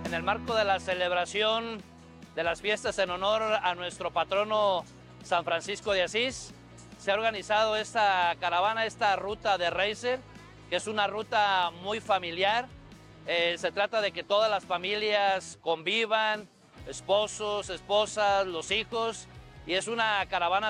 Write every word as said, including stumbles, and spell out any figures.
En el marco de la celebración de las fiestas en honor a nuestro patrono San Francisco de Asís, se ha organizado esta caravana, esta ruta de Racer, que es una ruta muy familiar. Eh, se trata de que todas las familias convivan, esposos, esposas, los hijos, y es una caravana